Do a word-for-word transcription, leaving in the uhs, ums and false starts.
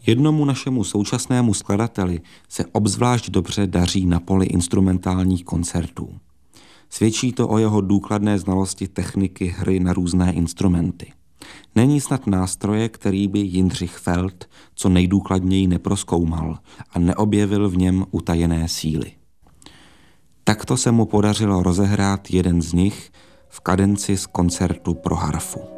Jednomu našemu současnému skladateli se obzvlášť dobře daří na poli instrumentálních koncertů. Svědčí to o jeho důkladné znalosti techniky hry na různé instrumenty. Není snad nástroje, který by Jindřich Feld co nejdůkladněji neprozkoumal a neobjevil v něm utajené síly. Takto se mu podařilo rozehrát jeden z nich v kadenci z koncertu pro harfu.